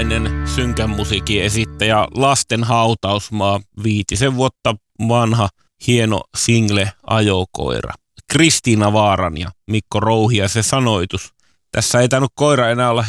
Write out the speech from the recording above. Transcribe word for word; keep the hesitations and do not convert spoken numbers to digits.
suomalainen synkän musiikin esittäjä Lasten hautausmaa, viitisen vuotta vanha hieno single Ajokoira. Kristiina Vaaran ja Mikko Rouhi ja se sanoitus. Tässä ei tainnut koira enää olla